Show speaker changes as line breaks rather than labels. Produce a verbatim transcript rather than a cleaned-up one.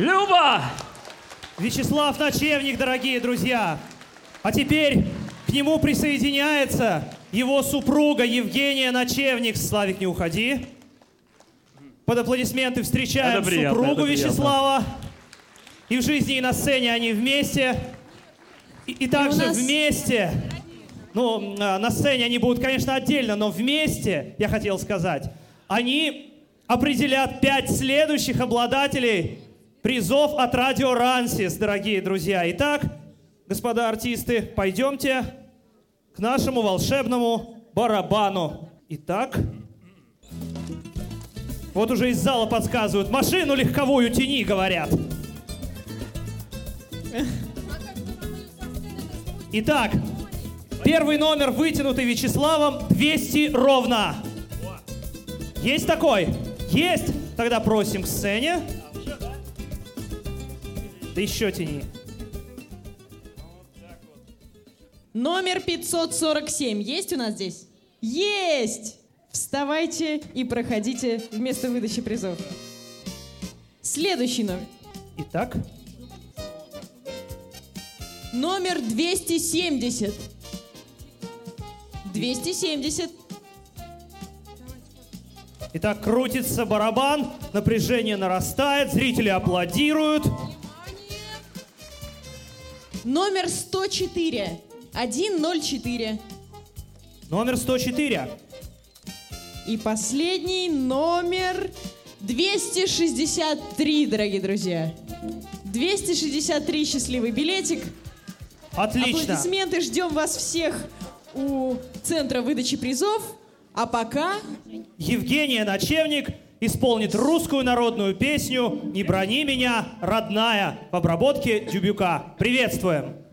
Люба!
Вячеслав Ночевник, дорогие друзья. А теперь к нему присоединяется его супруга Евгения Ночевник. Славик, не уходи. Под аплодисменты встречаем
приятно,
супругу Вячеслава. И в жизни, и на сцене они вместе. И, и также нас... вместе. Ну, на сцене они будут, конечно, отдельно, но вместе, я хотел сказать, они определят пять следующих обладателей призов от Радио Рансис, дорогие друзья. Итак, господа артисты, пойдемте к нашему волшебному барабану. Итак, вот уже из зала подсказывают. Машину легковую тяни, говорят. Итак, первый номер, вытянутый Вячеславом, двести ровно. Есть такой? Есть? Тогда просим к сцене. Да еще тяни.
Номер пятьсот сорок семь. Есть у нас здесь? Есть! Вставайте и проходите в место выдачи призов. Следующий номер.
Итак.
Номер двести семьдесят. двести семьдесят.
Итак, крутится барабан, напряжение нарастает, зрители аплодируют.
Номер сто четыре. один ноль четыре.
Номер сто четыре.
И последний номер двести шестьдесят три, дорогие друзья. двести шестьдесят три, счастливый билетик.
Отлично.
Аплодисменты, ждем вас всех у центра выдачи призов. А пока...
Евгения Ночевник исполнит русскую народную песню «Не брони меня, родная» в обработке Дюбюка. Приветствуем!